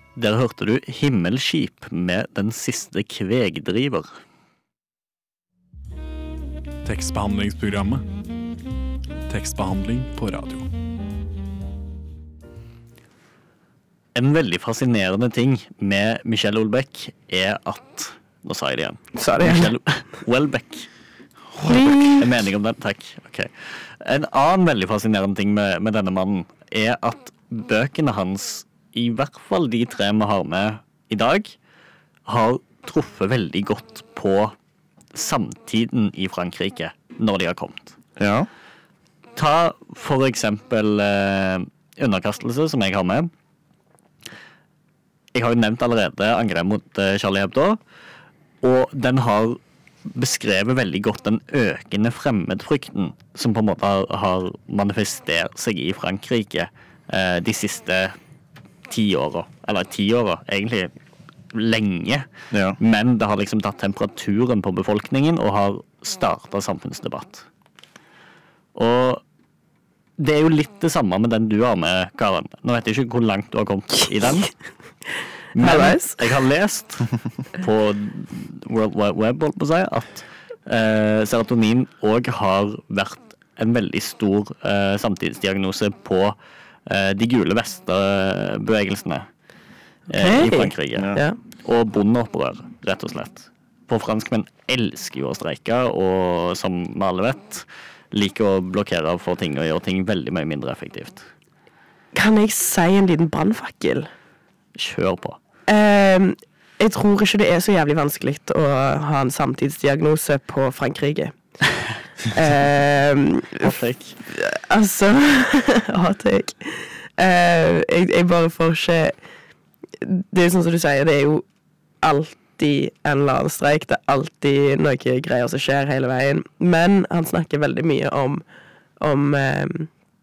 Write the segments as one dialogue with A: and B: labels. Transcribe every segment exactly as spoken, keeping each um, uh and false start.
A: Der hørte du Himmelskip med Den siste kvegdriver.
B: Tekstbehandlingsprogrammet. Tekstbehandling på radio.
A: En veldig fascinerende ting med Michelle Houellebecq er at nå sa jeg det igjen.
C: Sa det igjen.
A: Michelle Houellebecq. En mening om den, takk. Okay. En annen veldig fascinerende ting med, med denne mannen er at bøkene hans, i hvert fall de tre vi har med i dag, har truffet veldig godt på samtiden i Frankrike når de har kommet.
C: Ja.
A: Ta for eksempel eh, underkastelse, som jeg har med. Jeg har jo nevnt allerede angrep mot eh, Charlie Hebdo, og den har beskrevet veldig godt den økende fremmedfrykten som på en måte har, har manifestert seg i Frankrike eh, de siste ti årene, eller ti årene, egentlig lenge,
C: Ja.
A: men det har liksom tatt temperaturen på befolkningen og har startet samfunnsdebatt. Og det er jo litt det samme med den du har med, Karen. Nå vet jeg ikke hvor langt du har kommet i den, men jeg har lest på World Wide Web holdt på å si, at eh, serotonin også har vært en veldig stor eh, samtidsdiagnose på eh, de gule vestbevegelsene eh,
C: Okay.
A: i Frankrike.
C: Ja.
A: Og bondeopprør, rett og slett. For franskmenn elsker jo å streike, og som vi alle vet, liker å blokkere for ting og gjøre ting veldig mye mindre effektivt.
C: Kan jeg si en liten brannfakkel?
A: Kjør på.
C: Um, jeg tror ikke det er så jævlig vanskelig å ha en samtidsdiagnose på Frankrike. um,
A: Perfekt.
C: altså, hot take. Uh, jeg, jeg bare får ikke... Det er sånn som du sier, det er jo alltid en eller annen streik, det er alltid noe greier som skjer hele veien. Men han snakker veldig mye om, om um,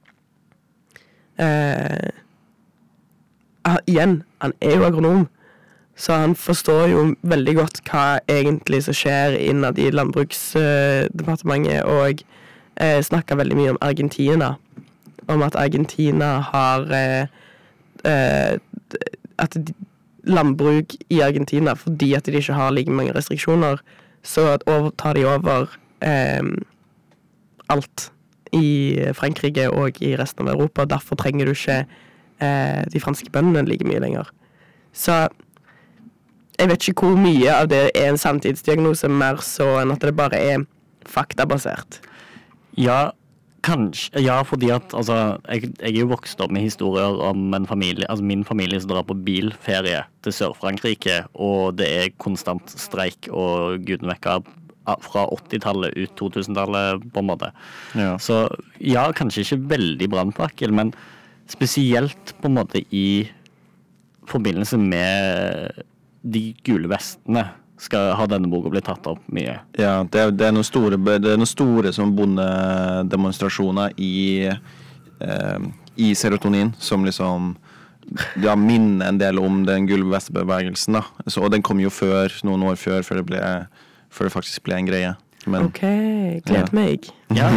C: uh, ah, igjen, han er jo agronom, så han forstår jo veldig godt hva egentlig som skjer innad i landbruksdepartementet, og eh, snakker veldig mye om Argentina, om at Argentina har eh, eh, at de, landbruk i Argentina, fordi at de ikke har like mange restriksjoner, så tar de over eh, alt i Frankrike og i resten av Europa, og derfor trenger du ikke eh, de franske bøndene like mye lenger. Så jeg vet ikke hvor mye av det er en samtidsdiagnose, mer så enn at det bare er faktabasert.
A: Ja, kanskje. Ja, fordi at altså, jeg, jeg er jo vokst opp med historier om en familie, altså min familie som drar på bilferie til Sør-Frankrike, og det er konstant streik og guden vekka fra åttitallet ut to tusen-tallet på en måte.
C: Ja.
A: Så ja, kanskje ikke veldig brannfakkel, men spesielt på en måte i forbindelse med de gule vestene skal ha denne boka bli tatt opp mye.
D: Ja, det er, det er noen store, det er noen store som bondedemonstrasjoner i, eh, i serotonin, som liksom ja, minner en del om den gule vestbevegelsen da. Så, og den kom jo før, noen år før, før det, ble, før det faktisk ble en greie. Men,
C: ok, gled
D: ja.
C: meg.
A: Ja,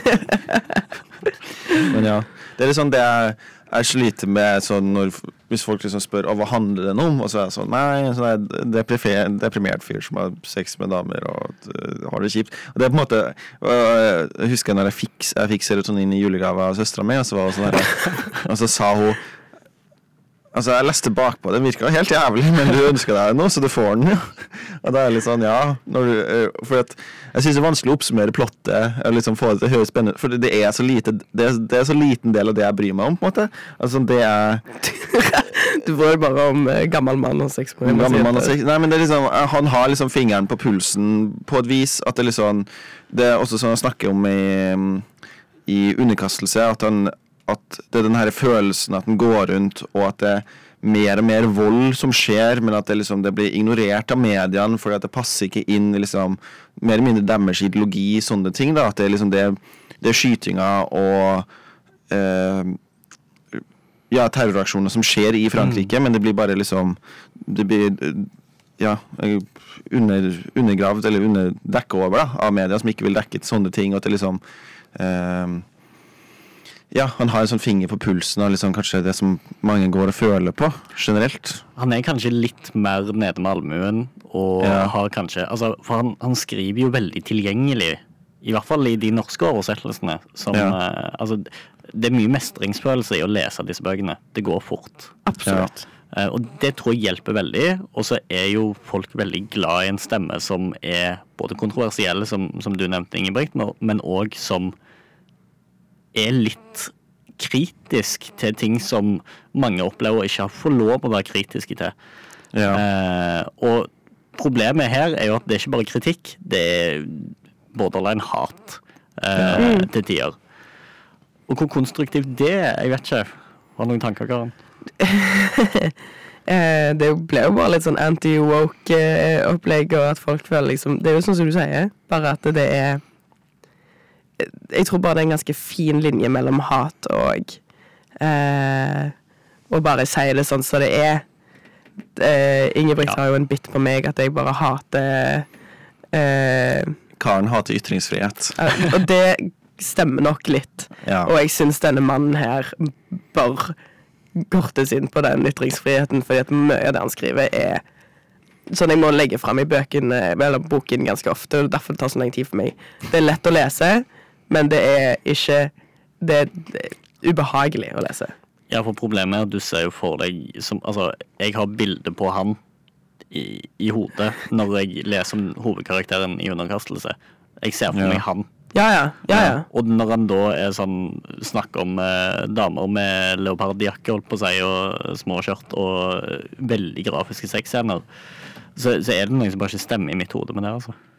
D: men ja, det er liksom det jeg, jeg sliter med sånn når, hvis folk liksom spør, hva handler den om? Og så er jeg sånn, nei, så er det deprimert, deprimert fyr som har sex med damer og uh, har det kjipt. Og det er på en måte, uh, jeg husker når jeg fikk, jeg fikk serotonin i julegave av søstera mi, og så var det sånn der, og så sa hun, altså jeg leste bakpå, det virker helt jævlig, men du ønsker deg noe, så du får den jo. Og da er det litt sånn, ja, når du, for at jeg synes det er vanskelig å oppsummere plottet, og liksom få det til å høres spennende, for det er så lite, det er, det er så liten del av det jeg bryr meg om, på en måte. Altså det er...
C: Du får bare om uh, gammel mann og sex med
D: gammel mann og sex. Nei, men det er liksom, han har liksom fingeren på pulsen på et vis, at det liksom, det er også sånn han snakker om i, i underkastelse, at han at det er den her følelsen at den går rundt, og at det er mer og mer vold som skjer, men at det, liksom, det blir ignorert av mediene, fordi at det passer ikke inn i liksom, mer eller mindre deres ideologi, sånne ting da, at det er liksom det, det er skytinger og eh, ja, terroraksjoner som skjer i Frankrike, mm. men det blir bare liksom, det blir ja, under, undergravd eller underdekket over da, av media som ikke vil dekke sånne ting, og at det liksom eh, Ja, han har en sånn finger på pulsen av liksom kanskje det som mange går og føler på, generelt.
A: Han er kanskje litt mer nede med allmuen, og
D: Ja.
A: har kanskje altså, For han, han skriver jo veldig tilgjengelig, i hvert fall i de norske oversettelsene. Som,
D: Ja.
A: eh, altså, det er mye mestringsfølelse i å lese disse bøkene. Det går fort.
C: Absolutt.
A: Eh, og det tror jeg hjelper veldig. Og så er jo folk veldig glad i en stemme som er både kontroversielle, som, som du nevnte, Ingebrigt, men òg som er litt kritisk til ting som mange opplever ikke har fått lov å være kritiske til.
D: Ja.
A: Eh, og problemet her er jo at det er ikke bare kritikk, det er borderline hat eh, til tider. Og hvor konstruktivt det er, jeg vet ikke. Har du noen tanker, Karen?
C: Eh, det ble jo bare litt sånn anti-woke-opplegg, og at folk føler liksom Det er jo sånn som du sier, bare at det er Jeg tror bare det er en ganske fin linje mellom hat og eh, å bare si det sånn som det er. Eh, Ingebrigt
A: Ja.
C: har jo en bit på meg at jeg bare hater eh,
D: Karen hater ytringsfrihet.
C: eh, Og det stemmer nok litt.
D: Ja.
C: Og jeg syns denne mannen her bør kortes inn på den ytringsfriheten, fordi at mye av det han skriver, er sånn jeg må legge fram i bøken, eller boken ganske ofte, og derfor det tar så lang tid for meg. Det er lett å lese, men det er ikke Det er, det er ubehagelig å lese.
A: Ja, for problemet er at du ser jo for deg som, altså, jeg har bilde på han i, i hodet når jeg leser om hovedkarakteren i Underkastelse. Jeg ser for
D: Ja.
A: meg han.
C: Ja, ja. ja, ja.
A: Og når han da er sånn snakker om eh, damer med leopardjakke, holdt på å si, og små skjørt og eh, veldig grafiske sexscener, så, så er det noe som bare ikke stemmer i mitt hode med det, altså.